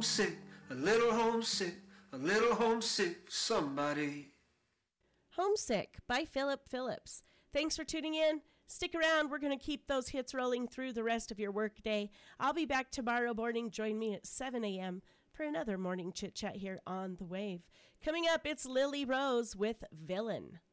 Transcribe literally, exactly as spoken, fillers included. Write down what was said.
homesick, a little homesick, a little homesick for somebody. Homesick by Philip Phillips. Thanks for tuning in. Stick around. We're going to keep those hits rolling through the rest of your workday. I'll be back tomorrow morning. Join me at seven a.m. for another morning chit-chat here on The Wave. Coming up, it's Lily Rose with Villain.